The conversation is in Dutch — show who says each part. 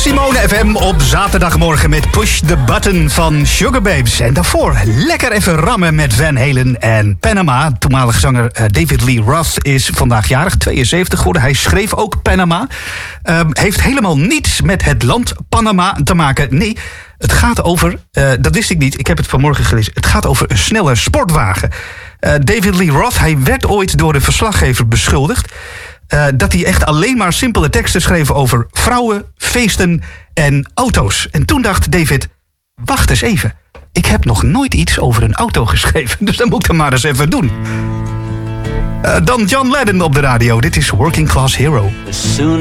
Speaker 1: Simone FM op zaterdagmorgen met Push the Button van Sugababes. En daarvoor lekker even rammen met Van Halen en Panama. Toenmalig zanger David Lee Roth is vandaag jarig, 72 geworden. Hij schreef ook Panama. Heeft helemaal niets met het land Panama te maken. Nee, het gaat over, dat wist ik niet, ik heb het vanmorgen gelezen. Het gaat over een snelle sportwagen. David Lee Roth, hij werd ooit door de verslaggever beschuldigd dat hij echt alleen maar simpele teksten schreef over vrouwen, feesten en auto's. En toen dacht David, wacht eens even. Ik heb nog nooit iets over een auto geschreven, dus dat moet ik dan maar eens even doen. Dan John Lennon op de radio. Dit is Working Class Hero.